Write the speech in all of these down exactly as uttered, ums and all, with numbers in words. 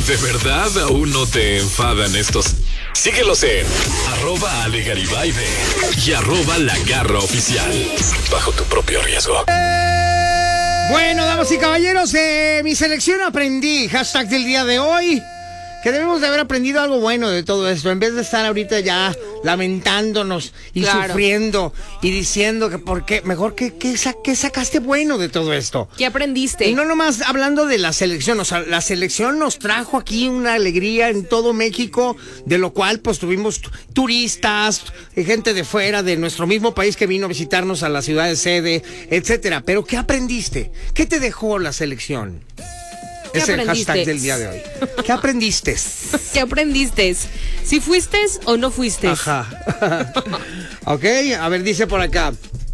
¿De verdad aún no te enfadan estos? Síguelos en arroba Ale Garibay y arroba La Garra Oficial. Bajo tu propio riesgo. Bueno, damas y caballeros, eh, mi selección aprendí. Hashtag del día de hoy. Que debemos de haber aprendido algo bueno de todo esto. En vez de estar ahorita ya lamentándonos y claro. sufriendo y diciendo que por qué, mejor que, que, que sacaste bueno de todo esto. ¿Qué aprendiste? Y no nomás hablando de la selección, o sea, la selección nos trajo aquí una alegría en todo México, de lo cual pues tuvimos turistas, gente de fuera, de nuestro mismo país que vino a visitarnos a la ciudad de sede, etcétera. Pero ¿qué aprendiste? ¿Qué te dejó la selección? Es el hashtag del día de hoy. ¿Qué aprendiste? ¿Qué aprendiste? ¿Si fuiste o no fuiste? Ajá. Ok, a ver, dice por acá.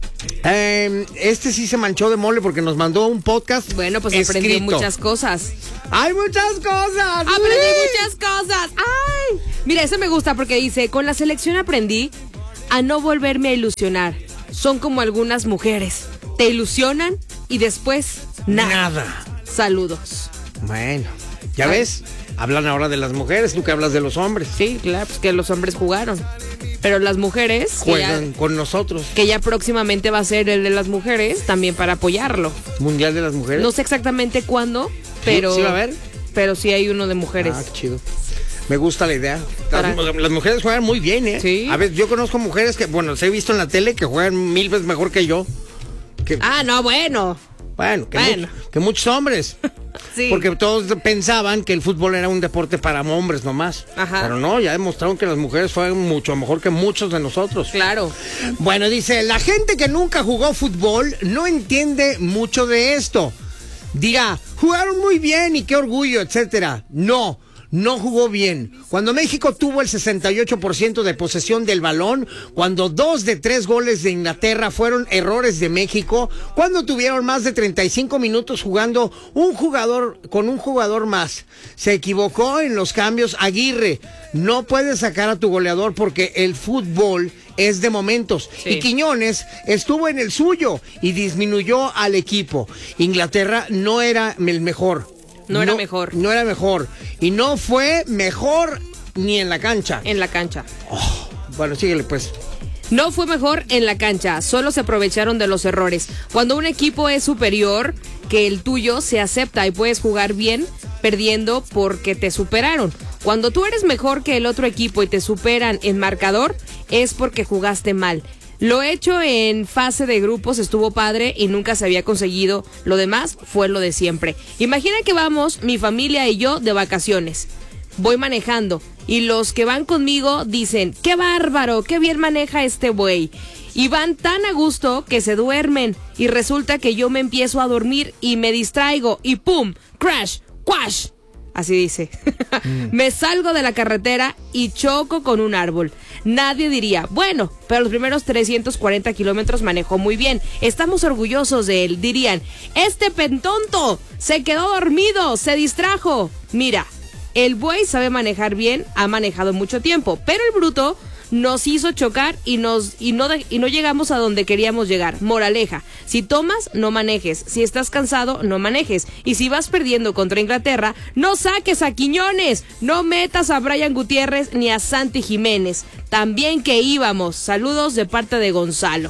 Eh, este sí se manchó de mole porque nos mandó un podcast. Bueno, pues escrito. Aprendí muchas cosas. ¡Hay muchas cosas! ¡Aprendí ¡Sí! muchas cosas! ¡Ay! Mira, eso me gusta porque dice, con la selección aprendí a no volverme a ilusionar. Son como algunas mujeres. Te ilusionan y después nada. Nada. Saludos. Bueno, ¿ya Ay. ves? Hablan ahora de las mujeres, tú que hablas de los hombres. Sí, claro, pues que los hombres jugaron. Pero las mujeres... Juegan ya, con nosotros. Que ya próximamente va a ser el de las mujeres, también para apoyarlo. ¿Mundial de las mujeres? No sé exactamente cuándo, pero... ¿Sí va a haber? Pero sí hay uno de mujeres. Ah, qué chido. Me gusta la idea. Las, las mujeres juegan muy bien, ¿eh? Sí. A ver, yo conozco mujeres que, bueno, las he visto en la tele que juegan mil veces mejor que yo. Que, ah, no, bueno. Bueno, que, bueno. Mucho, que muchos hombres. Sí. Porque todos pensaban que el fútbol era un deporte para hombres nomás. Ajá. Pero no, ya demostraron que las mujeres juegan mucho mejor que muchos de nosotros. Claro. Bueno, dice, la gente que nunca jugó fútbol no entiende mucho de esto. Dirá, jugaron muy bien y qué orgullo, etcétera. No. No jugó bien. Cuando México tuvo el sesenta y ocho por ciento de posesión del balón, cuando dos de tres goles de Inglaterra fueron errores de México, cuando tuvieron más de treinta y cinco minutos jugando un jugador con un jugador más. Se equivocó en los cambios Aguirre. No puedes sacar a tu goleador porque el fútbol es de momentos. Sí. Y Quiñones estuvo en el suyo y disminuyó al equipo. Inglaterra no era el mejor. No, no era mejor. No era mejor. Y no fue mejor ni en la cancha. En la cancha. Oh, bueno, síguele pues. No fue mejor en la cancha, solo se aprovecharon de los errores. Cuando un equipo es superior que el tuyo, se acepta y puedes jugar bien perdiendo porque te superaron. Cuando tú eres mejor que el otro equipo y te superan en marcador, es porque jugaste mal. Lo hecho en fase de grupos estuvo padre y nunca se había conseguido. Lo demás fue lo de siempre. Imagina que vamos, mi familia y yo, de vacaciones. Voy manejando y los que van conmigo dicen, ¡qué bárbaro! ¡Qué bien maneja este güey! Y van tan a gusto que se duermen y resulta que yo me empiezo a dormir y me distraigo y ¡pum! ¡Crash! ¡Quash! Así dice. Mm. Me salgo de la carretera y choco con un árbol. Nadie diría, bueno, pero los primeros trescientos cuarenta kilómetros manejó muy bien. Estamos orgullosos de él. Dirían, este pentonto se quedó dormido, se distrajo. Mira, el buey sabe manejar bien, ha manejado mucho tiempo, pero el bruto nos hizo chocar y nos y no de, y no llegamos a donde queríamos llegar. Moraleja, si tomas, no manejes. Si estás cansado, no manejes. Y si vas perdiendo contra Inglaterra, no saques a Quiñones. No metas a Brian Gutiérrez ni a Santi Jiménez. También que íbamos. Saludos de parte de Gonzalo.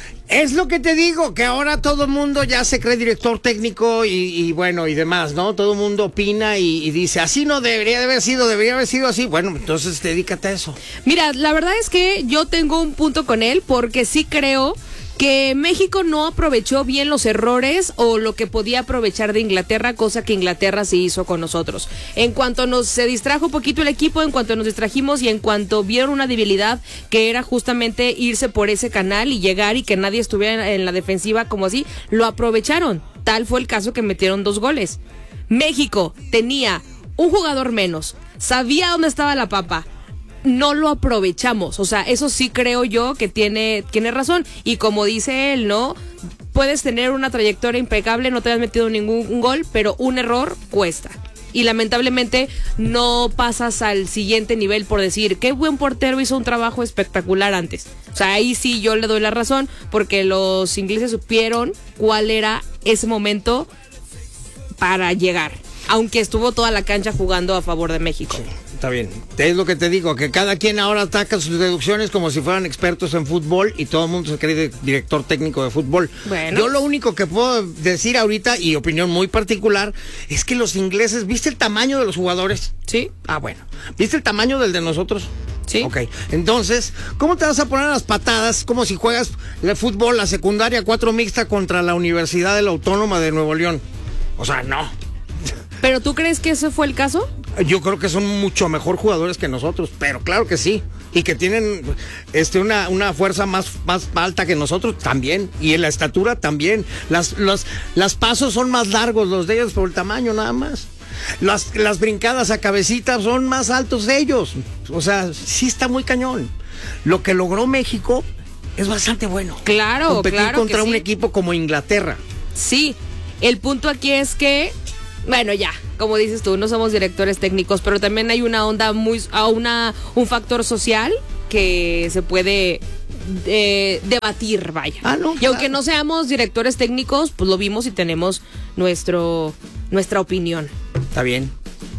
Es lo que te digo, que ahora todo el mundo ya se cree director técnico y, y bueno, y demás, ¿no? Todo el mundo opina y, y dice, así no debería de haber sido, debería haber sido así. Bueno, entonces dedícate a eso. Mira, la verdad es que yo tengo un punto con él porque sí creo que México no aprovechó bien los errores o lo que podía aprovechar de Inglaterra, cosa que Inglaterra sí hizo con nosotros. En cuanto nos se distrajo un poquito el equipo, en cuanto nos distrajimos y en cuanto vieron una debilidad que era justamente irse por ese canal y llegar y que nadie estuviera en la defensiva como así, lo aprovecharon. Tal fue el caso que metieron dos goles. México tenía un jugador menos, sabía dónde estaba la papa. No lo aprovechamos, o sea, eso sí creo yo que tiene, tiene razón. Y como dice él, ¿no? Puedes tener una trayectoria impecable, no te has metido ningún gol, pero un error cuesta. Y lamentablemente no pasas al siguiente nivel por decir, qué buen portero hizo un trabajo espectacular antes. O sea, ahí sí yo le doy la razón, porque los ingleses supieron cuál era ese momento para llegar. aunque estuvo toda la cancha jugando a favor de México. Sí, está bien. Es lo que te digo, que cada quien ahora ataca sus deducciones como si fueran expertos en fútbol y todo el mundo se cree de- director técnico de fútbol. Bueno. Yo lo único que puedo decir ahorita, y opinión muy particular, es que los ingleses, ¿viste el tamaño de los jugadores? Sí. Ah, bueno. ¿Viste el tamaño del de nosotros? Sí. Ok. Entonces, ¿cómo te vas a poner a las patadas como si juegas el fútbol, la secundaria cuatro mixta contra la Universidad de la Autónoma de Nuevo León? O sea, no. ¿Pero tú crees que ese fue el caso? Yo creo que son mucho mejor jugadores que nosotros, pero claro que sí. Y que tienen este, una, una fuerza más, más alta que nosotros también. Y en la estatura también. Las, los, las pasos son más largos los de ellos por el tamaño nada más. Las, las brincadas a cabecita son más altos de ellos. O sea, sí está muy cañón. Lo que logró México es bastante bueno. Claro, Competir claro contra que un sí. equipo como Inglaterra. Sí, el punto aquí es que, bueno, ya, como dices tú, no somos directores técnicos, pero también hay una onda muy, a una, un factor social que se puede eh, debatir, vaya. Ah, no, y claro. aunque no seamos directores técnicos, pues lo vimos y tenemos nuestro, nuestra opinión. Está bien.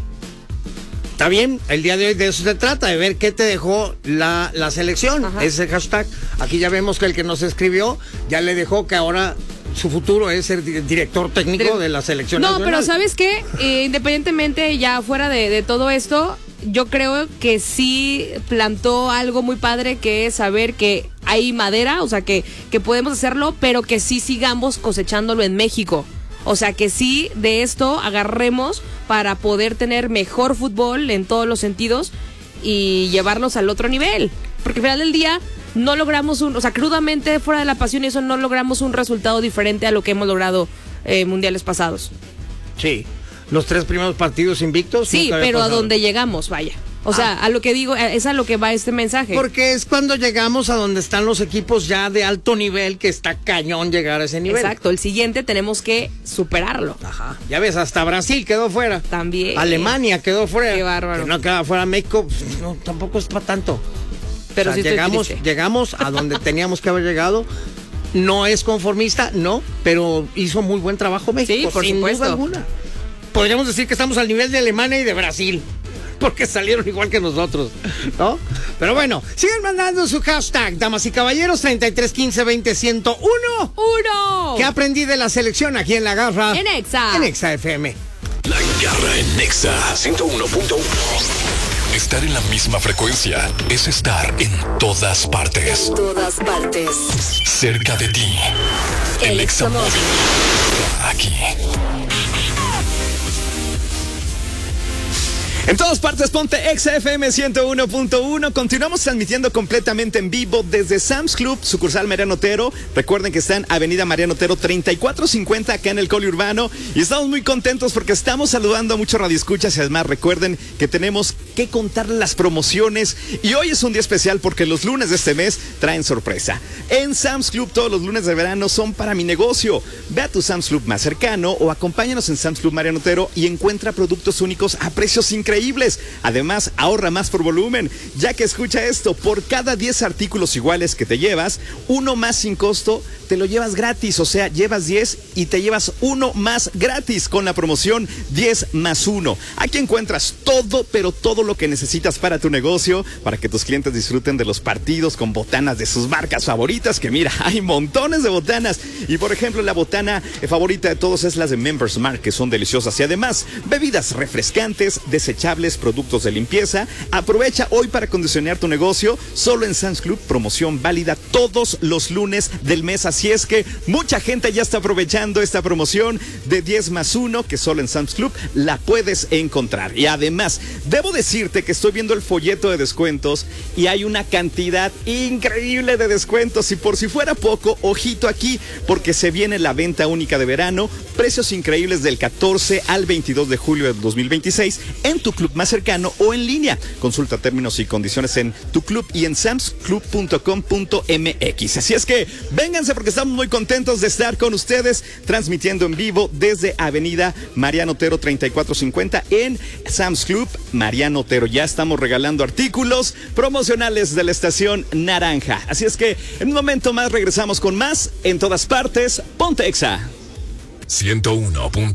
Está bien, el día de hoy de eso se trata, de ver qué te dejó la, la selección. Ajá. Ese hashtag. Aquí ya vemos que el que nos escribió ya le dejó que ahora su futuro es ser di- director técnico Dire- de la selección No, nacional. pero ¿sabes qué? Eh, independientemente ya fuera de, de todo esto, yo creo que sí plantó algo muy padre, que es saber que hay madera, o sea, que, que podemos hacerlo, pero que sí sigamos cosechándolo en México. O sea, que sí de esto agarremos para poder tener mejor fútbol en todos los sentidos y llevarlos al otro nivel. Porque al final del día no logramos un, o sea, crudamente fuera de la pasión y eso no logramos un resultado diferente a lo que hemos logrado eh, mundiales pasados. Sí, los tres primeros partidos invictos. Sí, nunca había pero a pasado. donde llegamos, vaya. O sea, a lo que digo, es a lo que va este mensaje. Porque es cuando llegamos a donde están los equipos ya de alto nivel, que está cañón llegar a ese nivel. Exacto, el siguiente tenemos que superarlo. Ajá. Ya ves, hasta Brasil quedó fuera. También. Alemania quedó fuera. Qué bárbaro. Que no queda fuera México, pues, no, tampoco es para tanto. Pero O sea, sí estoy llegamos, triste. llegamos a donde teníamos que haber llegado. No es conformista, no, pero hizo muy buen trabajo México, Sí, por sin supuesto. duda alguna. Podríamos decir que estamos al nivel de Alemania y de Brasil, porque salieron igual que nosotros, ¿no? Pero bueno, sigan mandando su hashtag, damas y caballeros, treinta y tres quince veinte ciento uno. ¡Uno! ¿Qué aprendí de la selección aquí en La Garra? En Exa. En Exa F M. La Garra en Nexa ciento uno punto uno. Estar en la misma frecuencia es estar en todas partes. Todas partes. Cerca de ti. El El Examóvil. Aquí. En todas partes, ponte Exa F M ciento uno punto uno. Continuamos transmitiendo completamente en vivo desde Sam's Club, sucursal Mariano Otero. Recuerden que está en Avenida Mariano Otero treinta y cuatro cincuenta, acá en el Coli Urbano. Y estamos muy contentos porque estamos saludando a muchos radioescuchas. Y además, recuerden que tenemos que contar las promociones. Y hoy es un día especial porque los lunes de este mes traen sorpresa. En Sam's Club, todos los lunes de verano son para mi negocio. Ve a tu Sam's Club más cercano o acompáñanos en Sam's Club Mariano Otero y encuentra productos únicos a precios increíbles. Además, ahorra más por volumen, ya que escucha esto, por cada diez artículos iguales que te llevas, uno más sin costo, te lo llevas gratis. O sea, llevas diez y te llevas uno más gratis con la promoción diez más uno. Aquí encuentras todo, pero todo lo que necesitas para tu negocio, para que tus clientes disfruten de los partidos con botanas de sus marcas favoritas, que mira, hay montones de botanas. Y por ejemplo, la botana favorita de todos es las de Members Mark, que son deliciosas. Y además, bebidas refrescantes, desechables, productos de limpieza. Aprovecha hoy para condicionar tu negocio solo en Sam's Club, promoción válida todos los lunes del mes. Así es que mucha gente ya está aprovechando esta promoción de diez más uno, que solo en Sam's Club la puedes encontrar. Y además, debo decirte que estoy viendo el folleto de descuentos y hay una cantidad increíble de descuentos. Y por si fuera poco, ojito aquí, porque se viene la venta única de verano, precios increíbles del catorce al veintidós de julio de dos mil veintiséis en tu club más cercano o en línea. Consulta términos y condiciones en tu club y en sams club punto com punto m x. Así es que vénganse porque estamos muy contentos de estar con ustedes transmitiendo en vivo desde Avenida Mariano Otero treinta y cuatro cincuenta en Sam's Club Mariano Otero. Ya estamos regalando artículos promocionales de la estación naranja. Así es que en un momento más regresamos con más en todas partes. Ponte Exa. ciento uno punto uno.